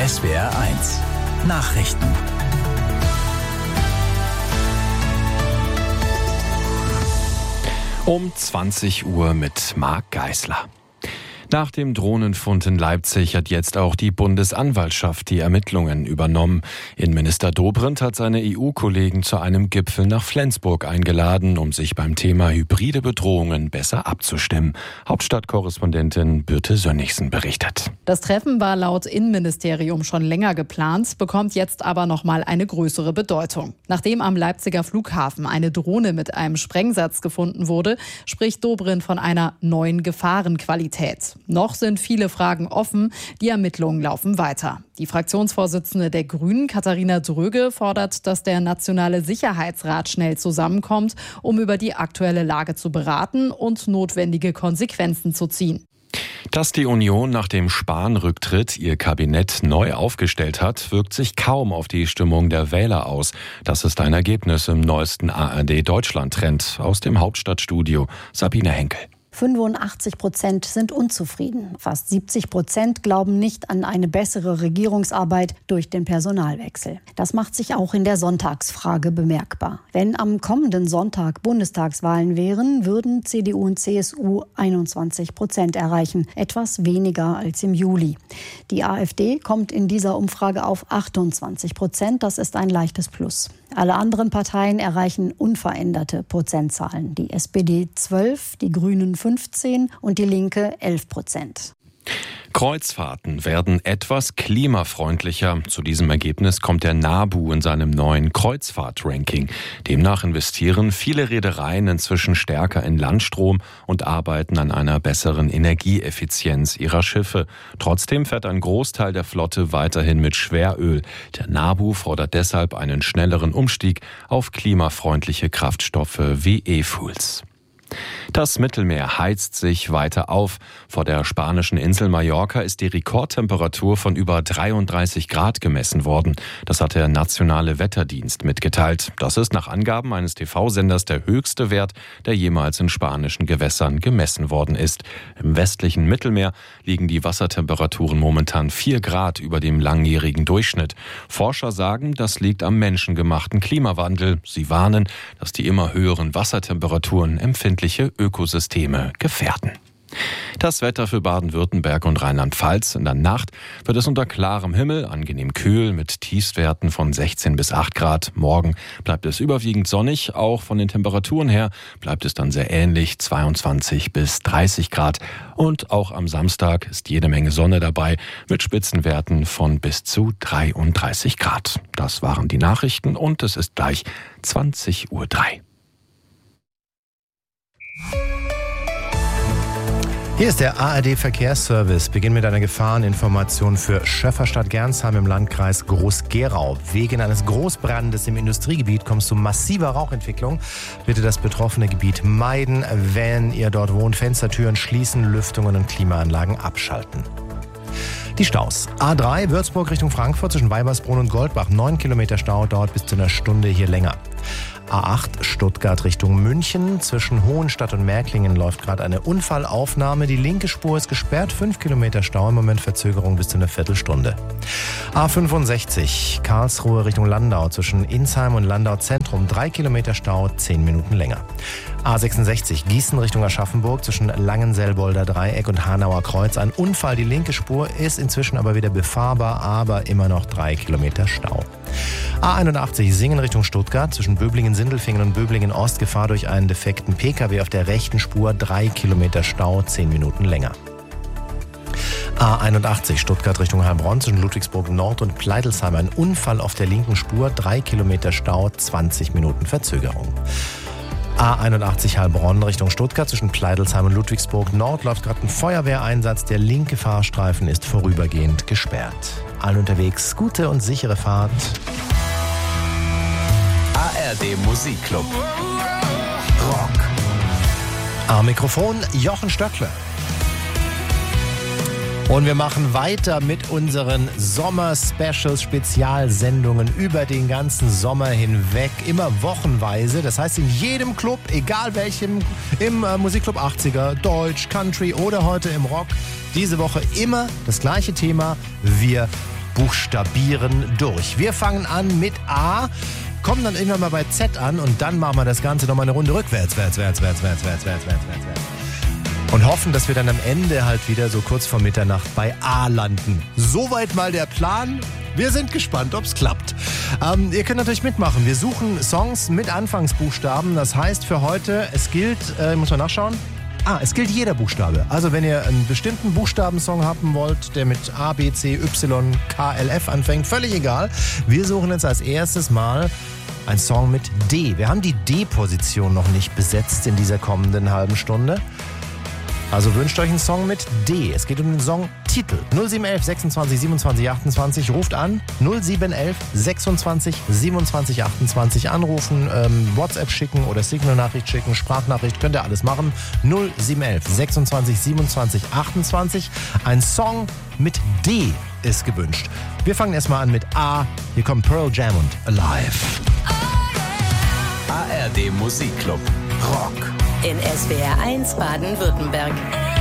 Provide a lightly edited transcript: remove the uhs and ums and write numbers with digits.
SWR1 Nachrichten. Um 20 Uhr mit Marc Geisler. Nach dem Drohnenfund in Leipzig hat jetzt auch die Bundesanwaltschaft die Ermittlungen übernommen. Innenminister Dobrindt hat seine EU-Kollegen zu einem Gipfel nach Flensburg eingeladen, um sich beim Thema hybride Bedrohungen besser abzustimmen. Hauptstadtkorrespondentin Birte Sönnigsen berichtet. Das Treffen war laut Innenministerium schon länger geplant, bekommt jetzt aber nochmal eine größere Bedeutung. Nachdem am Leipziger Flughafen eine Drohne mit einem Sprengsatz gefunden wurde, spricht Dobrindt von einer neuen Gefahrenqualität. Noch sind viele Fragen offen, die Ermittlungen laufen weiter. Die Fraktionsvorsitzende der Grünen, Katharina Dröge, fordert, dass der Nationale Sicherheitsrat schnell zusammenkommt, um über die aktuelle Lage zu beraten und notwendige Konsequenzen zu ziehen. Dass die Union nach dem Spahn-Rücktritt ihr Kabinett neu aufgestellt hat, wirkt sich kaum auf die Stimmung der Wähler aus. Das ist ein Ergebnis im neuesten ARD-Deutschland-Trend aus dem Hauptstadtstudio. Sabine Henkel. 85% sind unzufrieden. Fast 70% glauben nicht an eine bessere Regierungsarbeit durch den Personalwechsel. Das macht sich auch in der Sonntagsfrage bemerkbar. Wenn am kommenden Sonntag Bundestagswahlen wären, würden CDU und CSU 21% erreichen, etwas weniger als im Juli. Die AfD kommt in dieser Umfrage auf 28%, das ist ein leichtes Plus. Alle anderen Parteien erreichen unveränderte Prozentzahlen. Die SPD 12, die Grünen 15 und die Linke 11%. Kreuzfahrten werden etwas klimafreundlicher. Zu diesem Ergebnis kommt der NABU in seinem neuen Kreuzfahrt-Ranking. Demnach investieren viele Reedereien inzwischen stärker in Landstrom und arbeiten an einer besseren Energieeffizienz ihrer Schiffe. Trotzdem fährt ein Großteil der Flotte weiterhin mit Schweröl. Der NABU fordert deshalb einen schnelleren Umstieg auf klimafreundliche Kraftstoffe wie E-Fuels. Das Mittelmeer heizt sich weiter auf. Vor der spanischen Insel Mallorca ist die Rekordtemperatur von über 33 Grad gemessen worden. Das hat der Nationale Wetterdienst mitgeteilt. Das ist nach Angaben eines TV-Senders der höchste Wert, der jemals in spanischen Gewässern gemessen worden ist. Im westlichen Mittelmeer liegen die Wassertemperaturen momentan 4 Grad über dem langjährigen Durchschnitt. Forscher sagen, das liegt am menschengemachten Klimawandel. Sie warnen, dass die immer höheren Wassertemperaturen empfindliche Ökosysteme gefährden. Das Wetter für Baden-Württemberg und Rheinland-Pfalz. In der Nacht wird es unter klarem Himmel angenehm kühl mit Tiefstwerten von 16 bis 8 Grad. Morgen bleibt es überwiegend sonnig. Auch von den Temperaturen her bleibt es dann sehr ähnlich, 22 bis 30 Grad. Und auch am Samstag ist jede Menge Sonne dabei mit Spitzenwerten von bis zu 33 Grad. Das waren die Nachrichten und es ist gleich 20:03 Uhr. Hier ist der ARD-Verkehrsservice. Beginnen mit einer Gefahreninformation für Schöfferstadt-Gernsheim im Landkreis Groß-Gerau. Wegen eines Großbrandes im Industriegebiet kommt es zu massiver Rauchentwicklung. Bitte das betroffene Gebiet meiden, wenn ihr dort wohnt. Fenstertüren schließen, Lüftungen und Klimaanlagen abschalten. Die Staus. A3 Würzburg Richtung Frankfurt zwischen Weibersbrunn und Goldbach. 9 Kilometer Stau, dauert bis zu einer Stunde hier länger. A8 Stuttgart Richtung München. Zwischen Hohenstadt und Märklingen läuft gerade eine Unfallaufnahme. Die linke Spur ist gesperrt. 5 Kilometer Stau, im Moment Verzögerung bis zu einer Viertelstunde. A65 Karlsruhe Richtung Landau. Zwischen Insheim und Landau Zentrum. 3 Kilometer Stau, 10 Minuten länger. A66 Gießen Richtung Aschaffenburg. Zwischen Langenselbolder Dreieck und Hanauer Kreuz. Ein Unfall. Die linke Spur ist inzwischen aber wieder befahrbar, aber immer noch 3 Kilometer Stau. A81 Singen Richtung Stuttgart. Zwischen Böblingen-Sindelfingen und Böblingen-Ost Gefahr durch einen defekten Pkw auf der rechten Spur. 3 Kilometer Stau, 10 Minuten länger. A81 Stuttgart Richtung Heilbronn zwischen Ludwigsburg Nord und Pleidelsheim. Ein Unfall auf der linken Spur. 3 Kilometer Stau, 20 Minuten Verzögerung. A81 Heilbronn Richtung Stuttgart zwischen Pleidelsheim und Ludwigsburg Nord läuft gerade ein Feuerwehreinsatz. Der linke Fahrstreifen ist vorübergehend gesperrt. Allen unterwegs gute und sichere Fahrt. ARD Musikclub. Rock. Am Mikrofon Jochen Stöckler. Und wir machen weiter mit unseren Sommer-Specials, Spezialsendungen über den ganzen Sommer hinweg, immer wochenweise. Das heißt, in jedem Club, egal welchem, im Musikclub 80er, Deutsch, Country oder heute im Rock, diese Woche immer das gleiche Thema. Wir buchstabieren durch. Wir fangen an mit A, kommen dann irgendwann mal bei Z an und dann machen wir das Ganze nochmal eine Runde rückwärts, wärts. Und hoffen, dass wir dann am Ende halt wieder so kurz vor Mitternacht bei A landen. Soweit mal der Plan. Wir sind gespannt, ob es klappt. Ihr könnt natürlich mitmachen. Wir suchen Songs mit Anfangsbuchstaben. Das heißt für heute, es gilt, muss man nachschauen? Es gilt jeder Buchstabe. Also wenn ihr einen bestimmten Buchstabensong haben wollt, der mit A, B, C, Y, K, L, F anfängt, völlig egal. Wir suchen jetzt als erstes mal einen Song mit D. Wir haben die D-Position noch nicht besetzt in dieser kommenden halben Stunde. Also wünscht euch einen Song mit D. Es geht um den Songtitel. 0711 26 27 28. Ruft an. 0711 26 27 28. Anrufen, WhatsApp schicken oder Signal-Nachricht schicken, Sprachnachricht. Könnt ihr alles machen. 0711 26 27 28. Ein Song mit D ist gewünscht. Wir fangen erstmal an mit A. Hier kommen Pearl Jam und Alive. ARD Musikclub. Rock. In SWR 1 Baden-Württemberg.